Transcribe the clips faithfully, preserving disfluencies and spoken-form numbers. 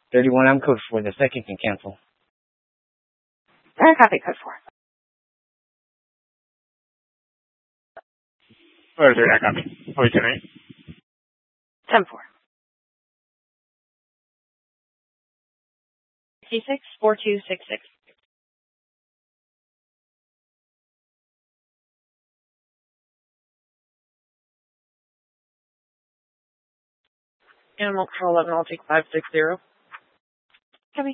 thirty-one, I'm code four. The second can cancel. Uh, copy, code four. Where is it? I copy. Wait, tonight. ten four. six four two six six. Animal control eleven, I'll take five six zero. Copy.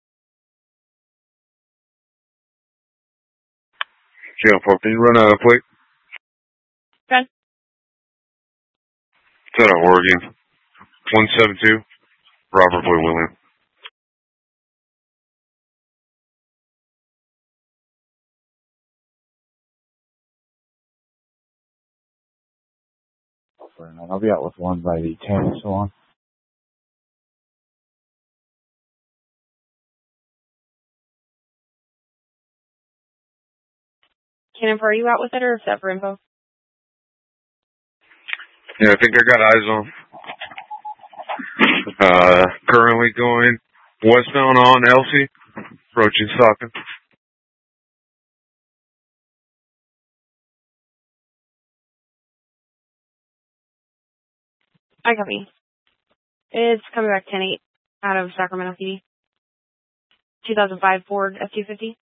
Channel four, can you run a plate? Done. It's out of Oregon. one seven two, Robert Boy William. I'll be out with one by the ten, so on. Cannon, are you out with it or is that for info? Yeah, I think I got eyes on. Uh, currently going westbound on Elsie, approaching Stockton. I copy. It's coming back ten eight out of Sacramento P D. two thousand five Ford F two fifty.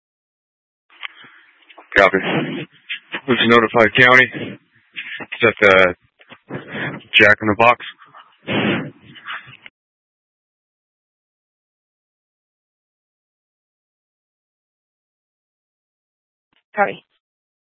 Copy. Let's notify county. It's at the Jack in the Box. Copy.